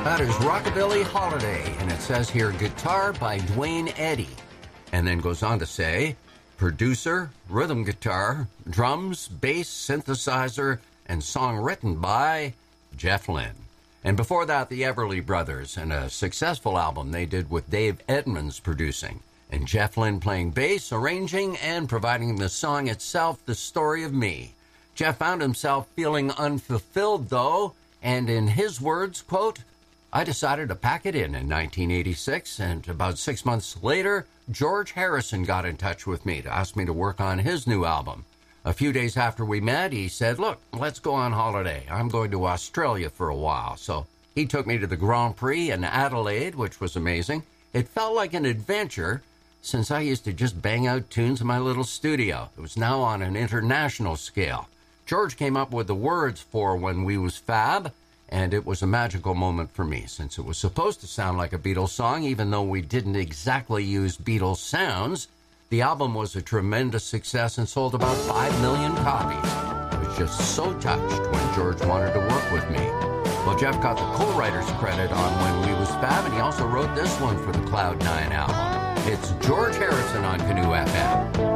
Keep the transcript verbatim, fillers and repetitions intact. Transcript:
That is Rockabilly Holiday, and it says here, guitar by Dwayne Eddy. And then goes on to say, producer, rhythm guitar, drums, bass, synthesizer, and song written by Jeff Lynne. And before that, the Everly Brothers, and a successful album they did with Dave Edmunds producing. And Jeff Lynne playing bass, arranging, and providing the song itself, The Story of Me. Jeff found himself feeling unfulfilled, though, and in his words, quote, I decided to pack it in in nineteen eighty-six, and about six months later, George Harrison got in touch with me to ask me to work on his new album. A few days after we met, he said, look, let's go on holiday. I'm going to Australia for a while. So he took me to the Grand Prix in Adelaide, which was amazing. It felt like an adventure, since I used to just bang out tunes in my little studio. It was now on an international scale. George came up with the words for When We Was Fab, and it was a magical moment for me, since it was supposed to sound like a Beatles song, even though we didn't exactly use Beatles sounds. The album was a tremendous success and sold about five million copies. I was just so touched when George wanted to work with me. Well, Jeff got the co-writer's credit on When We Was Fab, and he also wrote this one for the Cloud Nine album. It's George Harrison on Canoe F M.